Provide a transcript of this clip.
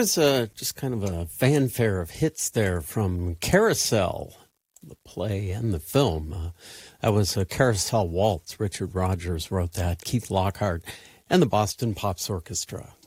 was just kind of a fanfare of hits there from Carousel, the play and the film. That was a Carousel Waltz. Richard Rodgers wrote that, Keith Lockhart, and the Boston Pops Orchestra.